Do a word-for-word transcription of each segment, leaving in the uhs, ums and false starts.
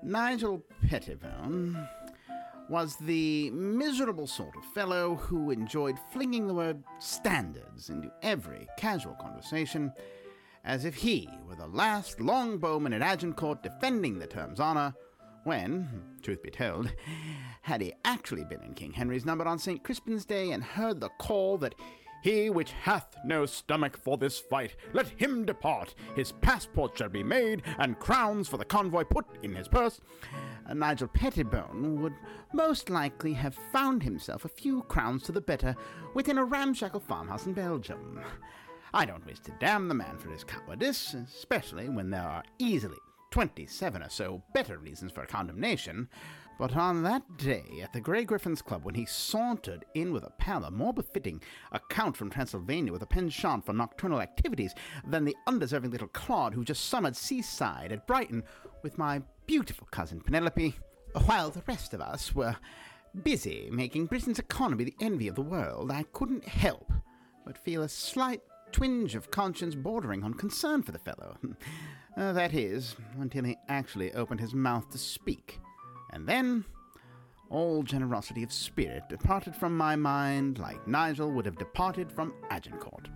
Nigel Pettibone was the miserable sort of fellow who enjoyed flinging the word standards into every casual conversation, as if he were the last longbowman at Agincourt defending the term's honour, when, truth be told, had he actually been in King Henry's number on Saint Crispin's Day and heard the call that "He which hath no stomach for this fight, let him depart. His passport shall be made, and crowns for the convoy put in his purse," Nigel Pettibone would most likely have found himself a few crowns to the better within a ramshackle farmhouse in Belgium. I don't wish to damn the man for his cowardice, especially when there are easily twenty-seven or so better reasons for condemnation, but on that day at the Grey Griffins Club, when he sauntered in with a pallor more befitting a count from Transylvania with a penchant for nocturnal activities than the undeserving little clod who just summered seaside at Brighton with my beautiful cousin Penelope, while the rest of us were busy making Britain's economy the envy of the world, I couldn't help but feel a slight twinge of conscience bordering on concern for the fellow. Uh, that is, until he actually opened his mouth to speak. And then, all generosity of spirit departed from my mind like Nigel would have departed from Agincourt.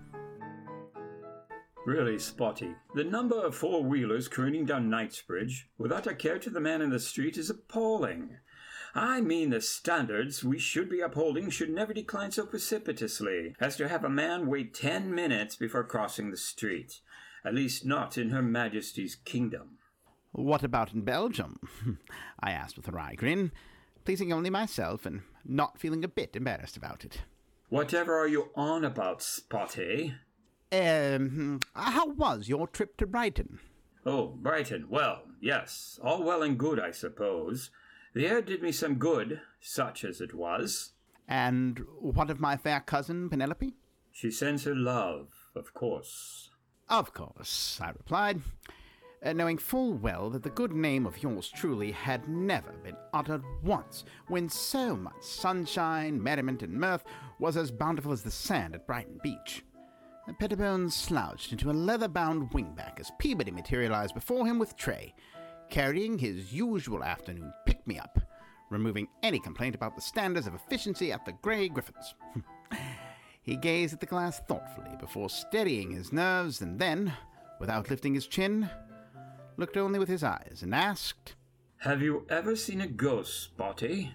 Really, Spotty, the number of four-wheelers crooning down Knightsbridge without a care to the man in the street is appalling. I mean, the standards we should be upholding should never decline so precipitously as to have a man wait ten minutes before crossing the street. At least not in Her Majesty's kingdom. What about in Belgium? I asked with a wry grin, pleasing only myself and not feeling a bit embarrassed about it. Whatever are you on about, Spotty? Um, how was your trip to Brighton? Oh, Brighton. Well, yes, all well and good, I suppose. The air did me some good, such as it was. And what of my fair cousin, Penelope? She sends her love, of course. Of course, I replied, uh, knowing full well that the good name of yours truly had never been uttered once, when so much sunshine, merriment, and mirth was as bountiful as the sand at Brighton Beach. Pettibone slouched into a leather-bound wingback as Peabody materialized before him with tray, carrying his usual afternoon pick-me-up, removing any complaint about the standards of efficiency at the Grey Griffins. He gazed at the glass thoughtfully before steadying his nerves, and then, without lifting his chin, looked only with his eyes and asked, "Have you ever seen a ghost, Spotty?"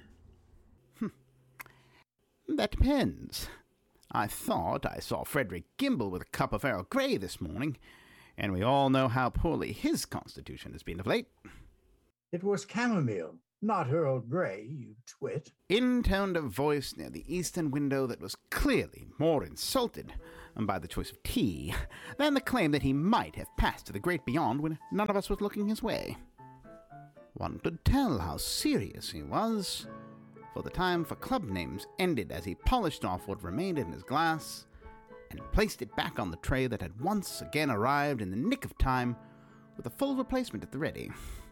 "That depends. I thought I saw Frederick Gimble with a cup of Earl Grey this morning, and we all know how poorly his constitution has been of late." "It was chamomile, not Earl Grey, you twit," intoned a voice near the eastern window that was clearly more insulted by the choice of tea than the claim that he might have passed to the great beyond when none of us was looking his way. One could tell how serious he was, for the time for club names ended as he polished off what remained in his glass and placed it back on the tray that had once again arrived in the nick of time with a full replacement at the ready.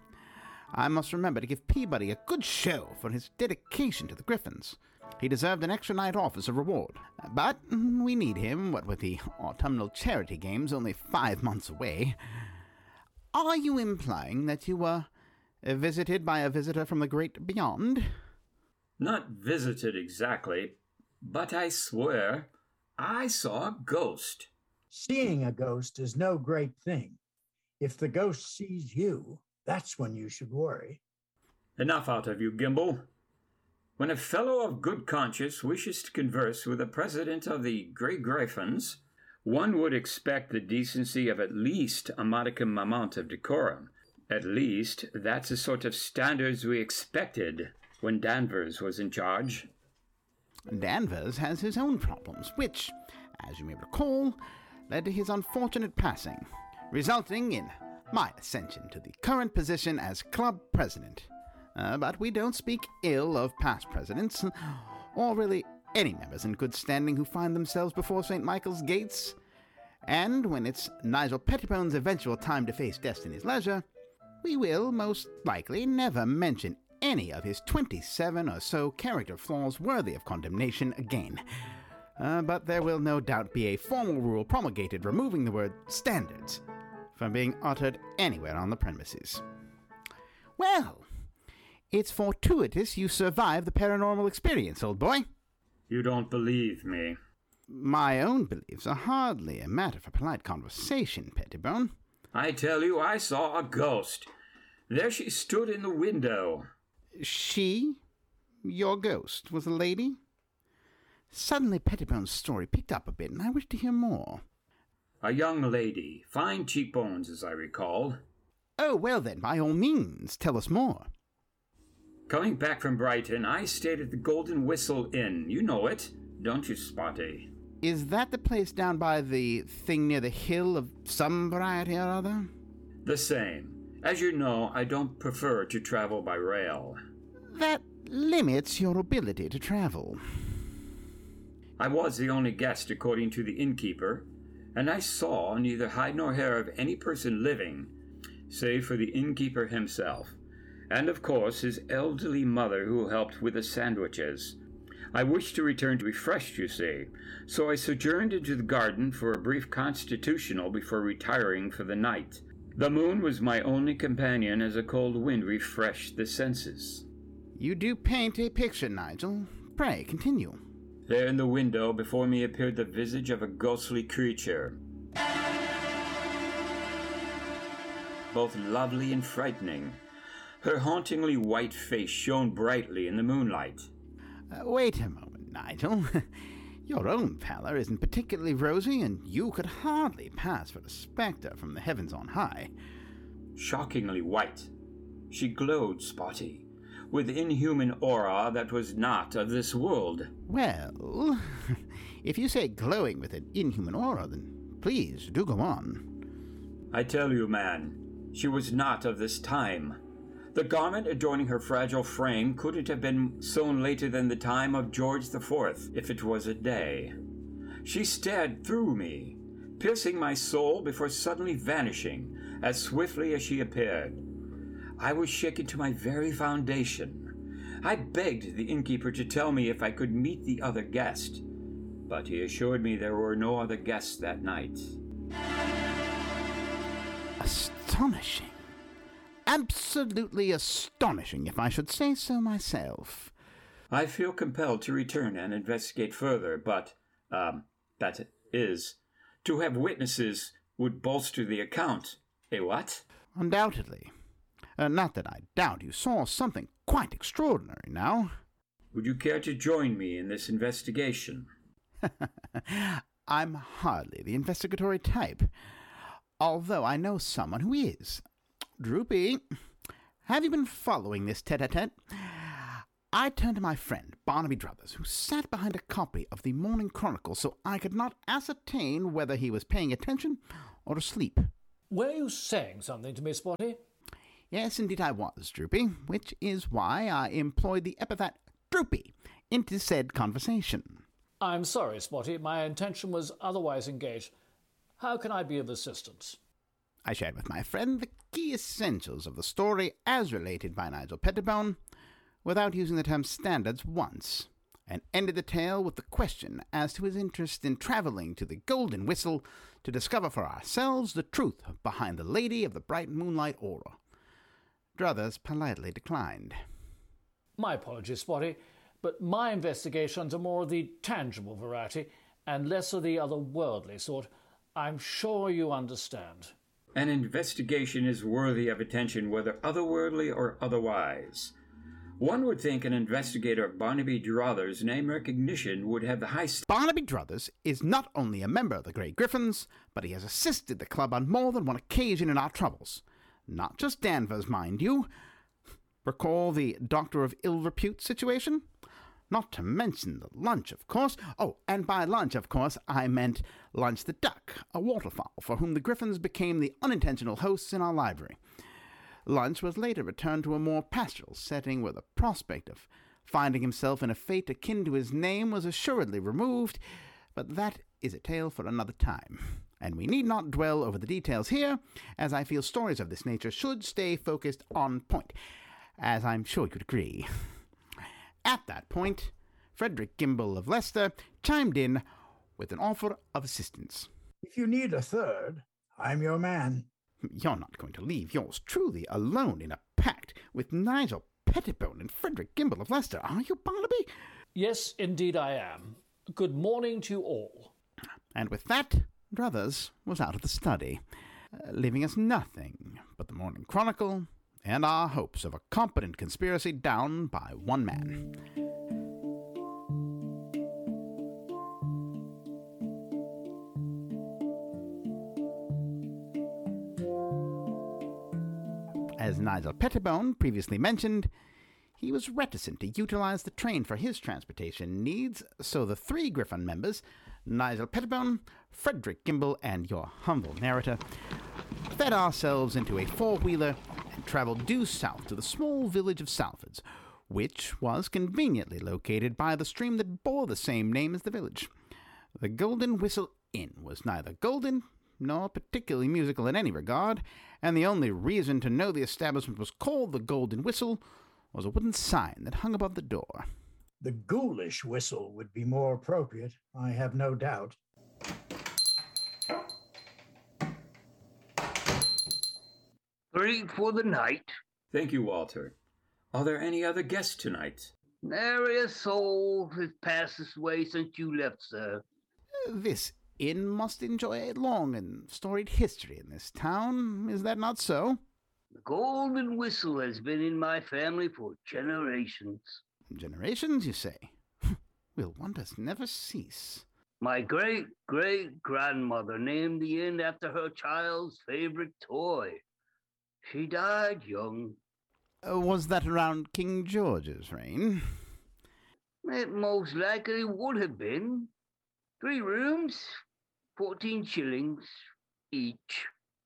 I must remember to give Peabody a good show for his dedication to the Griffins. He deserved an extra night off as a reward. But we need him, what with the autumnal charity games only five months away. Are you implying that you were visited by a visitor from the great beyond? Not visited exactly, but I swear I saw a ghost. Seeing a ghost is no great thing. If the ghost sees you, that's when you should worry. Enough out of you, Gimble. When a fellow of good conscience wishes to converse with the president of the Grey Griffins, one would expect the decency of at least a modicum amount of decorum. At least, that's the sort of standards we expected when Danvers was in charge. Danvers has his own problems, which, as you may recall, led to his unfortunate passing, resulting in my ascension to the current position as club president. Uh, but we don't speak ill of past presidents, or really any members in good standing who find themselves before Saint Michael's gates. And when it's Nigel Pettibone's eventual time to face destiny's leisure, we will, most likely, never mention any of his twenty-seven or so character flaws worthy of condemnation again. Uh, but there will no doubt be a formal rule promulgated removing the word standards from being uttered anywhere on the premises. Well, it's fortuitous you survived the paranormal experience, old boy. You don't believe me. My own beliefs are hardly a matter for polite conversation, Pettibone. I tell you, I saw a ghost. There she stood in the window. She, your ghost, was a lady? Suddenly Pettibone's story picked up a bit, and I wish to hear more. A young lady, fine cheekbones, as I recall. Oh, well then, by all means, tell us more. Coming back from Brighton, I stayed at the Golden Whistle Inn. You know it, don't you, Spotty? Is that the place down by the thing near the hill of some variety or other? The same. As you know, I don't prefer to travel by rail. That limits your ability to travel. I was the only guest, according to the innkeeper, and I saw neither hide nor hair of any person living, save for the innkeeper himself, and of course his elderly mother who helped with the sandwiches. I wished to return refreshed, you see, so I sojourned into the garden for a brief constitutional before retiring for the night. The moon was my only companion as a cold wind refreshed the senses. You do paint a picture, Nigel. Pray, continue. There in the window before me appeared the visage of a ghostly creature, both lovely and frightening. Her hauntingly white face shone brightly in the moonlight. Uh, wait a moment, Nigel. Your own pallor isn't particularly rosy, and you could hardly pass for a spectre from the heavens on high. Shockingly white. She glowed, Spotty, with inhuman aura that was not of this world. Well, if you say glowing with an inhuman aura, then please do go on. I tell you, man, she was not of this time. The garment adorning her fragile frame couldn't have been sewn later than the time of George the Fourth, if it was a day. She stared through me, piercing my soul before suddenly vanishing as swiftly as she appeared. I was shaken to my very foundation. I begged the innkeeper to tell me if I could meet the other guest, but he assured me there were no other guests that night. Astonishing. Absolutely astonishing, if I should say so myself. I feel compelled to return and investigate further, but, um, that is, to have witnesses would bolster the account. Eh, what? Undoubtedly. Uh, not that I doubt you saw something quite extraordinary, now. Would you care to join me in this investigation? I'm hardly the investigatory type, although I know someone who is. Droopy, have you been following this tete-a-tete? I turned to my friend, Barnaby Druthers, who sat behind a copy of the Morning Chronicle so I could not ascertain whether he was paying attention or asleep. Were you saying something to me, Spotty? Yes, indeed I was, Droopy, which is why I employed the epithet Droopy into said conversation. I'm sorry, Spotty. My intention was otherwise engaged. How can I be of assistance? I shared with my friend the key essentials of the story as related by Nigel Pettibone, without using the term standards once, and ended the tale with the question as to his interest in travelling to the Golden Whistle to discover for ourselves the truth behind the Lady of the Bright Moonlight Aura. Druthers politely declined. My apologies, Spotty, but my investigations are more of the tangible variety and less of the otherworldly sort. I'm sure you understand. An investigation is worthy of attention, whether otherworldly or otherwise. One would think an investigator of Barnaby Druthers' name recognition would have the high... St- Barnaby Druthers is not only a member of the Grey Griffins, but he has assisted the club on more than one occasion in our troubles. Not just Danvers, mind you. Recall the Doctor of Ill Repute situation? Not to mention the lunch, of course. Oh, and by lunch, of course, I meant Lunch the Duck, a waterfowl for whom the Griffins became the unintentional hosts in our library. Lunch was later returned to a more pastoral setting where the prospect of finding himself in a fate akin to his name was assuredly removed, but that is a tale for another time, and we need not dwell over the details here, as I feel stories of this nature should stay focused on point, as I'm sure you'd agree. At that point, Frederick Gimble of Leicester chimed in with an offer of assistance. If you need a third, I'm your man. You're not going to leave yours truly alone in a pact with Nigel Pettibone and Frederick Gimble of Leicester, are you, Barnaby? Yes, indeed I am. Good morning to you all. And with that, Druthers was out of the study, uh, leaving us nothing but the Morning Chronicle and our hopes of a competent conspiracy down by one man. As Nigel Pettibone previously mentioned, he was reticent to utilize the train for his transportation needs, so the three Griffin members, Nigel Pettibone, Frederick Gimble, and your humble narrator, fed ourselves into a four-wheeler and travelled due south to the small village of Salfords, which was conveniently located by the stream that bore the same name as the village. The Golden Whistle Inn was neither golden nor particularly musical in any regard, and the only reason to know the establishment was called the Golden Whistle was a wooden sign that hung above the door. The ghoulish whistle would be more appropriate, I have no doubt. Three for the night. Thank you, Walter. Are there any other guests tonight? Nary a soul has passed this way since you left, sir. This inn must enjoy a long and storied history in this town, is that not so? The Golden Whistle has been in my family for generations. Generations, you say? Will wonders never cease? My great-great-grandmother named the inn after her child's favorite toy. She died young. Uh, was that around King George's reign? It most likely would have been. Three rooms, fourteen shillings each.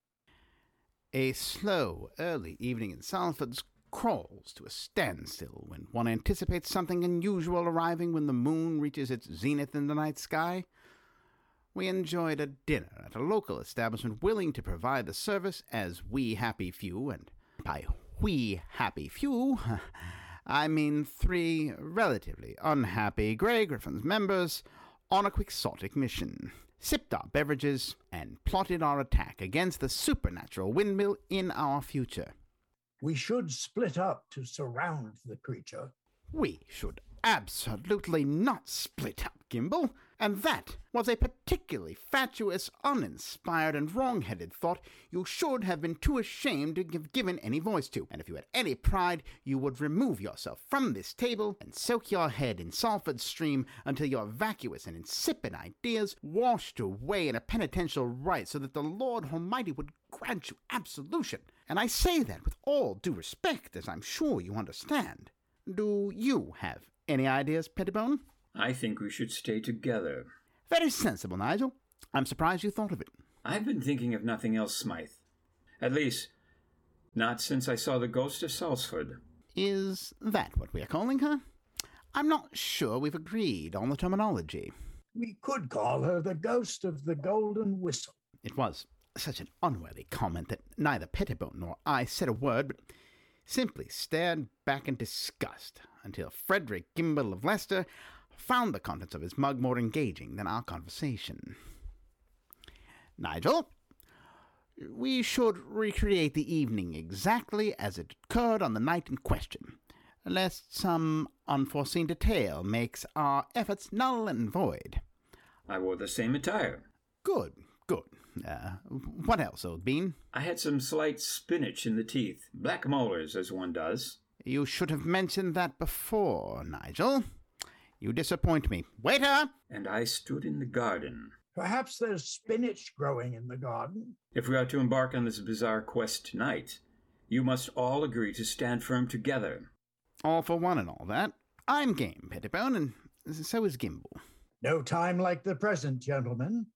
A slow, early evening in Salford's crawls to a standstill when one anticipates something unusual arriving when the moon reaches its zenith in the night sky. We enjoyed a dinner at a local establishment willing to provide the service as we happy few, and by we happy few, I mean three relatively unhappy Grey Griffins members on a quixotic mission, sipped our beverages, and plotted our attack against the supernatural windmill in our future. We should split up to surround the creature. We should absolutely not split up, Gimble, and that was a particularly fatuous, uninspired, and wrong-headed thought you should have been too ashamed to have given any voice to, and if you had any pride, you would remove yourself from this table and soak your head in Salford's stream until your vacuous and insipid ideas washed away in a penitential rite so that the Lord Almighty would grant you absolution. And I say that with all due respect, as I'm sure you understand. Do you have any ideas, Pettibone? I think we should stay together. Very sensible, Nigel. I'm surprised you thought of it. I've been thinking of nothing else, Smythe. At least, not since I saw the ghost of Salsford. Is that what we are calling her? I'm not sure we've agreed on the terminology. We could call her the ghost of the Golden Whistle. It was such an unworthy comment that neither Pettibone nor I said a word, but simply stared back in disgust until Frederick Gimble of Leicester found the contents of his mug more engaging than our conversation. Nigel, we should recreate the evening exactly as it occurred on the night in question, lest some unforeseen detail makes our efforts null and void. I wore the same attire. Good, good. Uh, what else, Old Bean? I had some slight spinach in the teeth, black molars, as one does. You should have mentioned that before, Nigel. You disappoint me. Waiter! And I stood in the garden. Perhaps there's spinach growing in the garden. If we are to embark on this bizarre quest tonight, you must all agree to stand firm together. All for one and all that. I'm game, Pettibone, and so is Gimble. No time like the present, gentlemen.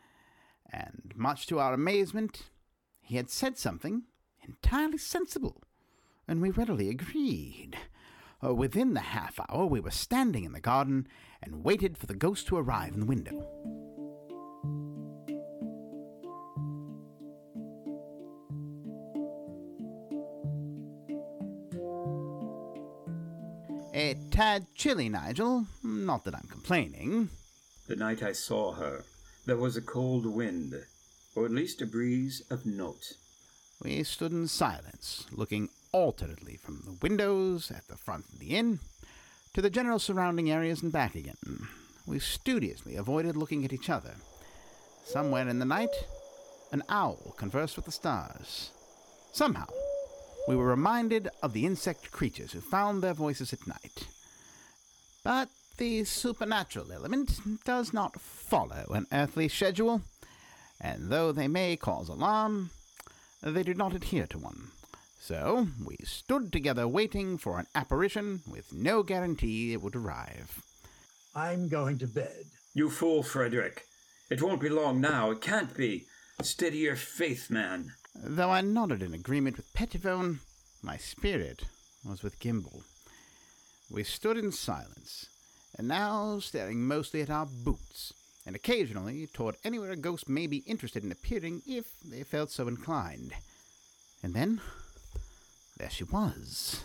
And much to our amazement, he had said something entirely sensible, and we readily agreed. Uh, within the half hour, we were standing in the garden and waited for the ghost to arrive in the window. A tad chilly, Nigel. Not that I'm complaining. The night I saw her, there was a cold wind, or at least a breeze of note. We stood in silence, looking alternately from the windows at the front of the inn to the general surrounding areas and back again. We studiously avoided looking at each other. Somewhere in the night, an owl conversed with the stars. Somehow, we were reminded of the insect creatures who found their voices at night. But the supernatural element does not follow an earthly schedule, and though they may cause alarm, they do not adhere to one. So we stood together waiting for an apparition with no guarantee it would arrive. I'm going to bed. You fool, Frederick. It won't be long now. It can't be. Steady your faith, man. Though I nodded in agreement with Pettibone, my spirit was with Gimble. We stood in silence, and now staring mostly at our boots, and occasionally toward anywhere a ghost may be interested in appearing if they felt so inclined. And then, there she was.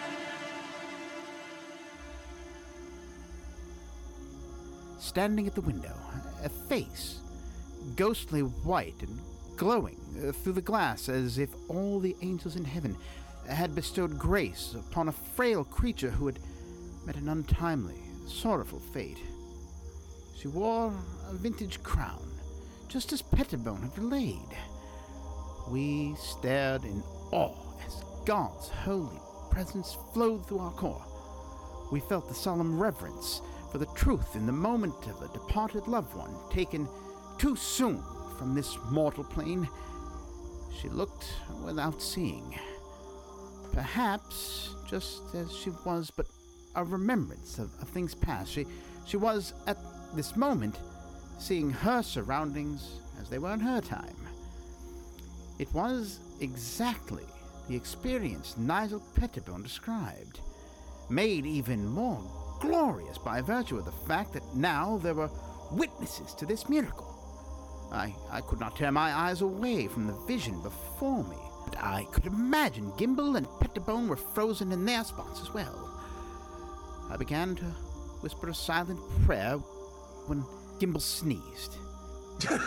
Standing at the window, a face, ghostly white and glowing uh, through the glass as if all the angels in heaven had bestowed grace upon a frail creature who had met an untimely, sorrowful fate. She wore a vintage crown, just as Pettibone had relayed. We stared in awe as God's holy presence flowed through our core. We felt the solemn reverence for the truth in the moment of a departed loved one taken too soon from this mortal plane. She looked without seeing. Perhaps just as she was but a remembrance of, of things past. She, she was, at this moment, seeing her surroundings as they were in her time. It was exactly the experience Nigel Pettibone described, made even more glorious by virtue of the fact that now there were witnesses to this miracle. I, I could not tear my eyes away from the vision before me, but I could imagine Gimble and Pettibone were frozen in their spots as well. I began to whisper a silent prayer when Gimble sneezed. The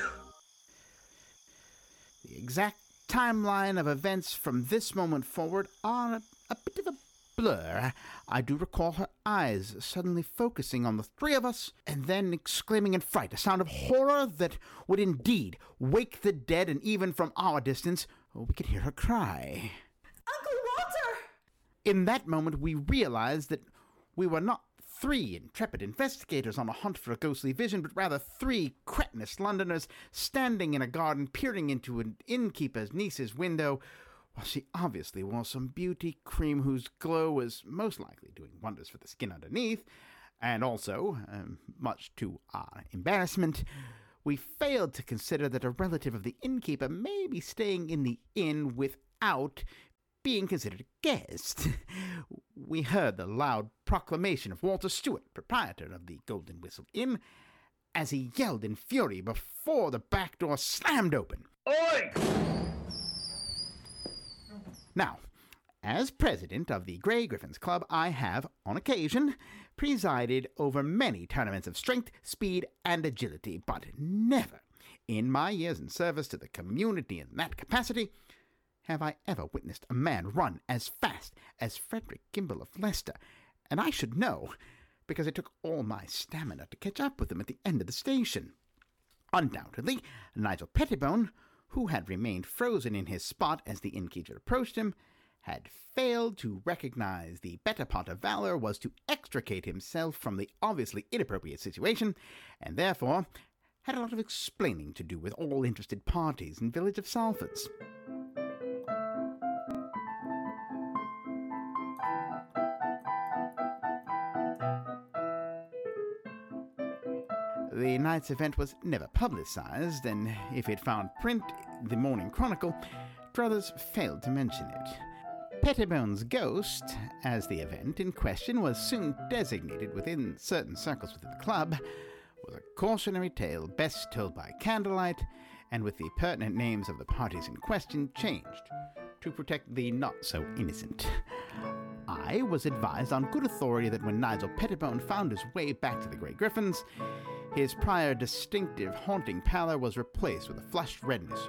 exact timeline of events from this moment forward are a, a bit of a blur. I do recall her eyes suddenly focusing on the three of us and then exclaiming in fright, a sound of horror that would indeed wake the dead, and even from our distance, we could hear her cry. Uncle Walter! In that moment, we realized that we were not three intrepid investigators on a hunt for a ghostly vision, but rather three cretinous Londoners standing in a garden peering into an innkeeper's niece's window, while she obviously wore some beauty cream whose glow was most likely doing wonders for the skin underneath, and also, um, much to our embarrassment, we failed to consider that a relative of the innkeeper may be staying in the inn without being considered a guest. We heard the loud proclamation of Walter Stewart, proprietor of the Golden Whistle Inn, as he yelled in fury before the back door slammed open. Oi! Now, as president of the Grey Griffins Club, I have, on occasion, presided over many tournaments of strength, speed, and agility, but never, in my years in service to the community in that capacity, have I ever witnessed a man run as fast as Frederick Gimble of Leicester, and I should know, because it took all my stamina to catch up with him at the end of the station. Undoubtedly, Nigel Pettibone, who had remained frozen in his spot as the innkeeper approached him, had failed to recognize the better part of valor was to extricate himself from the obviously inappropriate situation, and therefore had a lot of explaining to do with all interested parties in village of Salfords. The night's event was never publicized, and if it found print in the Morning Chronicle, Druthers failed to mention it. Pettibone's ghost, as the event in question was soon designated within certain circles within the club, was a cautionary tale best told by candlelight, and with the pertinent names of the parties in question changed to protect the not-so-innocent. I was advised on good authority that when Nigel Pettibone found his way back to the Grey Griffins, his prior distinctive haunting pallor was replaced with a flushed redness,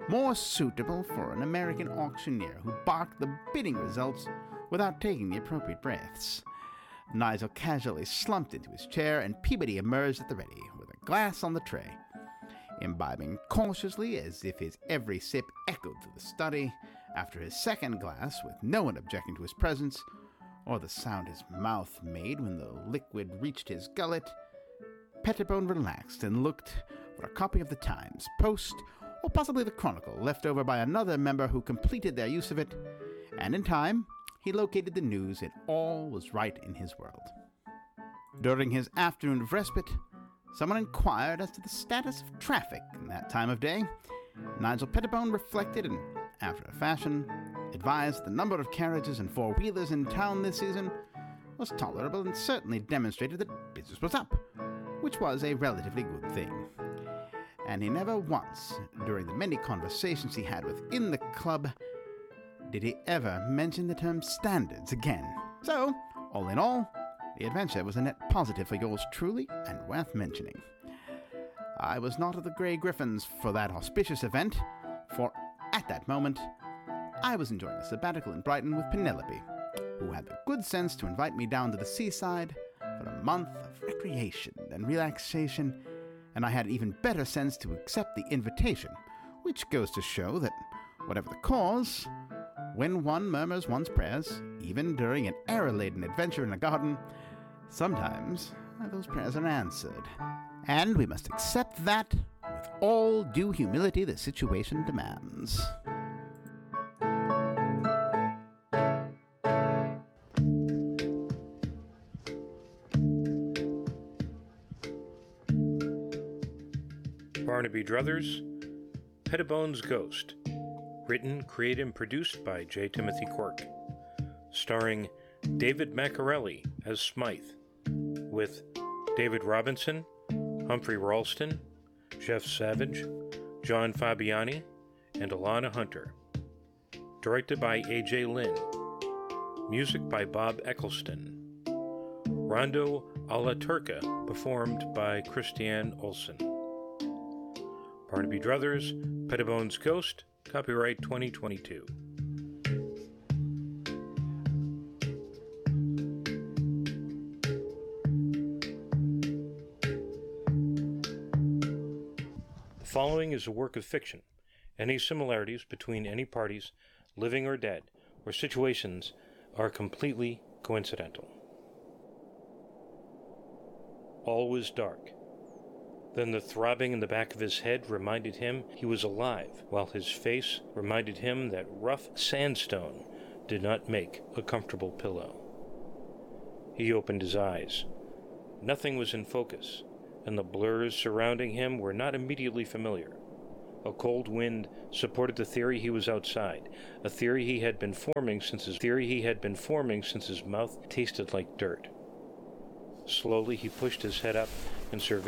more suitable for an American auctioneer who barked the bidding results without taking the appropriate breaths. Nigel casually slumped into his chair, and Peabody emerged at the ready, with a glass on the tray. Imbibing cautiously, as if his every sip echoed through the study, after his second glass, with no one objecting to his presence, or the sound his mouth made when the liquid reached his gullet, Pettibone relaxed and looked for a copy of the Times, Post, or possibly the Chronicle, left over by another member who completed their use of it, and in time he located the news and all was right in his world. During his afternoon of respite, someone inquired as to the status of traffic in that time of day. Nigel Pettibone reflected and, after a fashion, advised the number of carriages and four-wheelers in town this season was tolerable and certainly demonstrated that business was up, which was a relatively good thing. And he never once, during the many conversations he had within the club, did he ever mention the term standards again. So, all in all, the adventure was a net positive for yours truly and worth mentioning. I was not at the Grey Griffins for that auspicious event, for at that moment, I was enjoying a sabbatical in Brighton with Penelope, who had the good sense to invite me down to the seaside for a month of recreation and relaxation, and I had even better sense to accept the invitation, which goes to show that, whatever the cause, when one murmurs one's prayers, even during an error-laden adventure in a garden, sometimes those prayers are answered. And we must accept that with all due humility the situation demands. Barnaby Druthers, Pettibone's Ghost. Written, created, and produced by J. Timothy Quirk. Starring David Maccarelli as Smythe, with David Robinson, Humphrey Ralston, Jeff Savage, John Fabiani, and Alana Hunter. Directed by A J Lynn. Music by Bob Eccleston. Rondo alla Turca, performed by Christiane Olsen. Barnaby Druthers, Pettibone's Ghost, copyright twenty twenty-two. The following is a work of fiction. Any similarities between any parties, living or dead, or situations are completely coincidental. All was dark. Then the throbbing in the back of his head reminded him he was alive, while his face reminded him that rough sandstone did not make a comfortable pillow. He opened his eyes. Nothing was in focus, and the blurs surrounding him were not immediately familiar. A cold wind supported the theory he was outside, a theory he had been forming since his theory he had been forming since his mouth tasted like dirt. Slowly he pushed his head up and surveyed